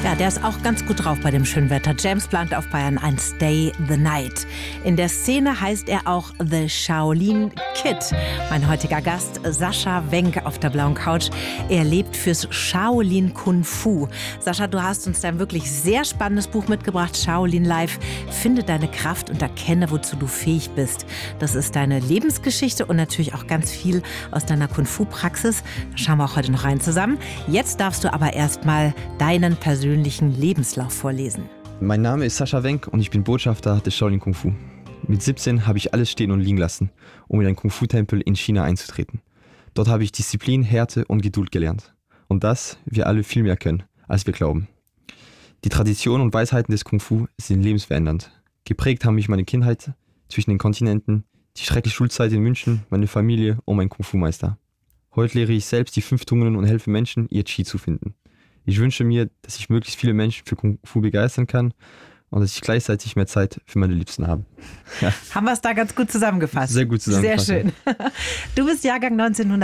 Ja, der ist auch ganz gut drauf bei dem schönen Wetter. James Blunt auf Bayern 1, Stay the Night. In der Szene heißt er auch The Shaolin Kid. Mein heutiger Gast, Sascha Wenk auf der blauen Couch. Er lebt fürs Shaolin Kung Fu. Sascha, du hast uns ein wirklich sehr spannendes Buch mitgebracht, Shaolin Life. Finde deine Kraft und erkenne, wozu du fähig bist. Das ist deine Lebensgeschichte und natürlich auch ganz viel aus deiner Kung Fu Praxis. Da schauen wir auch heute noch rein zusammen. Jetzt darfst du aber erstmal deinen persönlichen Lebenslauf vorlesen. Mein Name ist Sascha Wenk und ich bin Botschafter des Shaolin Kung Fu. Mit 17 habe ich alles stehen und liegen lassen, um in einen Kung Fu Tempel in China einzutreten. Dort habe ich Disziplin, Härte und Geduld gelernt. Und das wir alle viel mehr können, als wir glauben. Die Traditionen und Weisheiten des Kung Fu sind lebensverändernd. Geprägt haben mich meine Kindheit zwischen den Kontinenten, die schreckliche Schulzeit in München, meine Familie und mein Kung Fu Meister. Heute lehre ich selbst die 5 Tugenden und helfe Menschen, ihr Qi zu finden. Ich wünsche mir, dass ich möglichst viele Menschen für Kung Fu begeistern kann und dass ich gleichzeitig mehr Zeit für meine Liebsten habe. Ja. Haben wir es da ganz gut zusammengefasst? Sehr gut zusammengefasst. Sehr schön. Du bist Jahrgang 1900.